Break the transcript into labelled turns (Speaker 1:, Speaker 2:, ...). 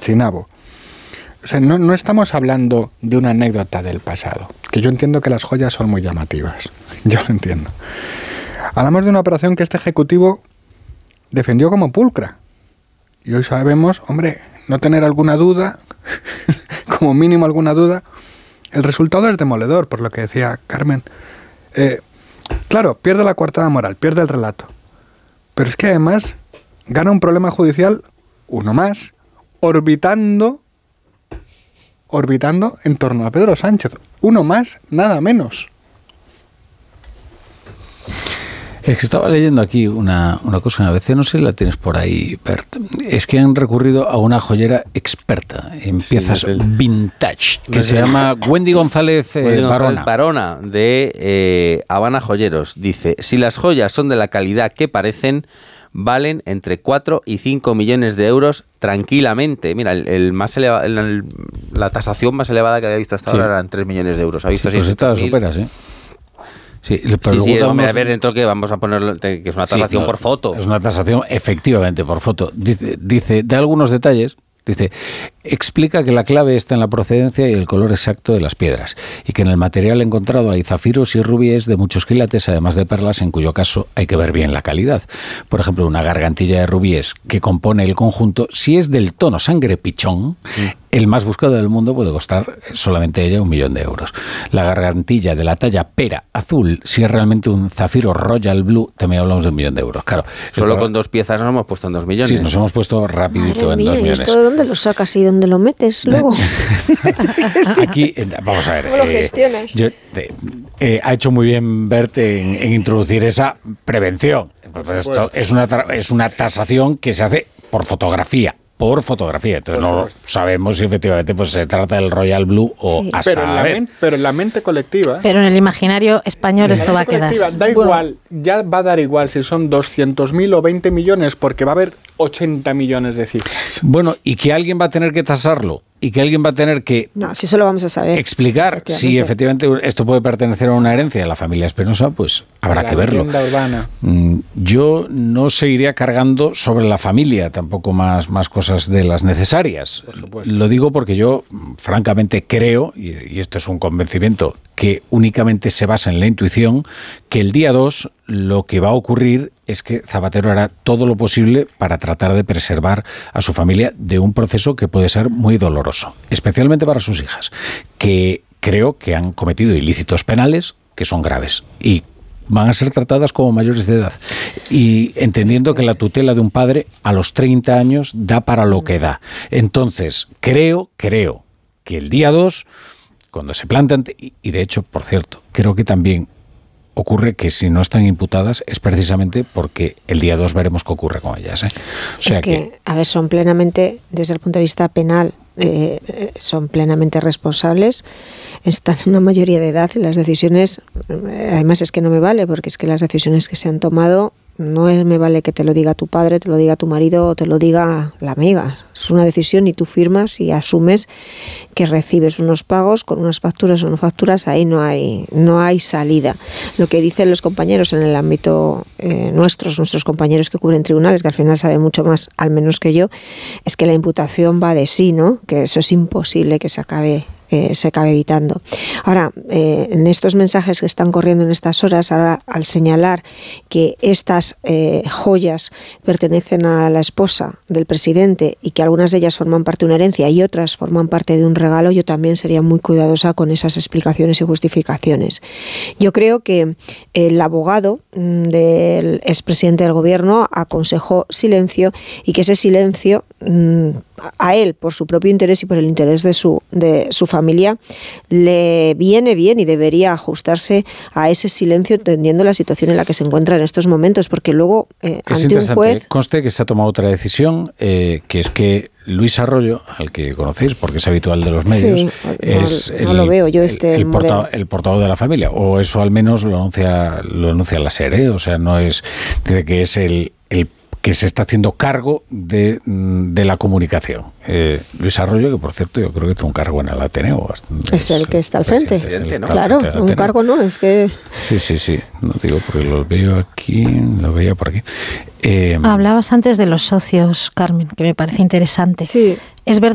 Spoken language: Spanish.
Speaker 1: Chinabo. O sea, no estamos hablando de una anécdota del pasado, que yo entiendo que las joyas son muy llamativas, yo lo entiendo. Hablamos de una operación que este ejecutivo defendió como pulcra. Y hoy sabemos, hombre, no tener alguna duda, como mínimo alguna duda, el resultado es demoledor, por lo que decía Carmen. Claro, pierde la coartada moral, pierde el relato. Pero es que además gana un problema judicial, uno más, orbitando en torno a Pedro Sánchez. Uno más, nada menos.
Speaker 2: Es que estaba leyendo aquí una cosa, a veces no sé si la tienes por ahí, Bert. Es que han recurrido a una joyera experta en piezas vintage, que se llama Wendy González
Speaker 3: Barona, de Habana Joyeros. Dice, si las joyas son de la calidad que parecen, valen entre 4 y 5 millones de euros tranquilamente. Mira, la tasación más elevada que había visto hasta ahora eran 3 millones de euros. ¿Ha visto?
Speaker 2: Sí, pues esta la superas, ¿eh? Sí,
Speaker 3: a ver, dentro que vamos a poner que es una tasación por foto.
Speaker 2: Es una tasación efectivamente por foto. Dice, da algunos detalles. Dice, explica que la clave está en la procedencia y el color exacto de las piedras y que en el material encontrado hay zafiros y rubíes de muchos quilates, además de perlas, en cuyo caso hay que ver bien la calidad. Por ejemplo, una gargantilla de rubíes que compone el conjunto, si es del tono sangre pichón, el más buscado del mundo puede costar solamente ella 1 millón de euros. La gargantilla de la talla pera azul, si es realmente un zafiro Royal Blue, también hablamos de 1 millón de euros. Claro,
Speaker 3: solo con 2 piezas nos hemos puesto en 2 millones.
Speaker 2: Sí, nos hemos puesto rapidito en 2 millones.
Speaker 4: ¿Esto de dónde lo sacas y dónde lo metes luego?
Speaker 2: Aquí, vamos a ver.
Speaker 4: ¿Cómo lo gestionas?
Speaker 2: Ha hecho muy bien Bert en introducir esa prevención. Pues esto es una tasación que se hace por fotografía. Entonces no sabemos si efectivamente pues se trata del Royal Blue o
Speaker 4: sí.
Speaker 1: Pero en la mente colectiva.
Speaker 5: Pero en el imaginario español esto va a quedar.
Speaker 1: Da igual, ya va a dar igual si son 200.000 o 20 millones, porque va a haber 80 millones de cifras.
Speaker 2: Bueno, y que alguien va a tener que tasarlo. Y que alguien va a tener que
Speaker 4: si eso lo vamos a saber.
Speaker 2: Explicar si efectivamente esto puede pertenecer a una herencia de la familia Espinosa, pues habrá que verlo. Yo no seguiría cargando sobre la familia tampoco más cosas de las necesarias. Lo digo porque yo francamente creo, y esto es un convencimiento que únicamente se basa en la intuición, que el día 2 lo que va a ocurrir es que Zapatero hará todo lo posible para tratar de preservar a su familia de un proceso que puede ser muy doloroso, especialmente para sus hijas, que creo que han cometido ilícitos penales que son graves y van a ser tratadas como mayores de edad. Y entendiendo que la tutela de un padre a los 30 años da para lo que da. Entonces, creo que el día 2, cuando se plantan, y de hecho, por cierto, creo que también ocurre que si no están imputadas es precisamente porque el día 2 veremos qué ocurre con ellas. O sea
Speaker 4: es que, a ver, son plenamente, desde el punto de vista penal, son plenamente responsables, están en una mayoría de edad y las decisiones, además es que no me vale, porque es que las decisiones que se han tomado no me vale que te lo diga tu padre, te lo diga tu marido o te lo diga la amiga. Es una decisión y tú firmas y asumes que recibes unos pagos con unas facturas o no facturas, ahí no hay salida. Lo que dicen los compañeros en el ámbito nuestros compañeros que cubren tribunales, que al final saben mucho más, al menos que yo, es que la imputación va de sí, ¿no? Que eso es imposible que se acabe evitando. Ahora, en estos mensajes que están corriendo en estas horas, ahora al señalar que estas joyas pertenecen a la esposa del presidente y que algunas de ellas forman parte de una herencia y otras forman parte de un regalo, yo también sería muy cuidadosa con esas explicaciones y justificaciones. Yo creo que el abogado del expresidente del gobierno aconsejó silencio y que ese silencio a él, por su propio interés y por el interés de su familia, le viene bien y debería ajustarse a ese silencio entendiendo la situación en la que se encuentra en estos momentos, porque luego ante un juez...
Speaker 2: Conste que se ha tomado otra decisión, que es que Luis Arroyo, al que conocéis porque es habitual de los medios,
Speaker 4: sí,
Speaker 2: es
Speaker 4: lo veo yo
Speaker 2: el portavoz de la familia, o eso al menos lo anuncia la SER, o sea, no es, dice que es el que se está haciendo cargo de la comunicación. Luis Arroyo, que por cierto yo creo que tiene un cargo en el Ateneo.
Speaker 4: Es el que está al frente, ¿no? Claro, un cargo no, es que...
Speaker 2: Sí, no digo porque los veo aquí, lo veía por aquí.
Speaker 5: Hablabas antes de los socios, Carmen, que me parece interesante.
Speaker 4: Sí.
Speaker 5: Es verdad